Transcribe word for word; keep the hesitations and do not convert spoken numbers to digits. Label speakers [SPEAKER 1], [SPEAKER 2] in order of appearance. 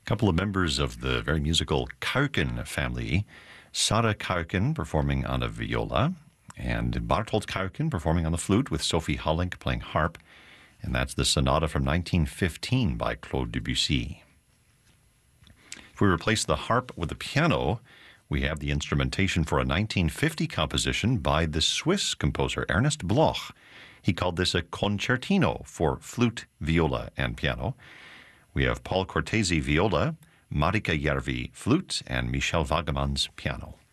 [SPEAKER 1] couple of members of the very musical Kauken family, Sara Kauken performing on a viola, and Bartold Kauken performing on the flute with Sophie Hollink playing harp, and that's the sonata from nineteen fifteen by Claude Debussy. If we replace the harp with the piano, we have the instrumentation for a nineteen fifty composition by the Swiss composer Ernest Bloch. He called this a concertino for flute, viola, and piano. We have Paul Cortese viola, Marika Järvi flute, and Michel Wagemans piano.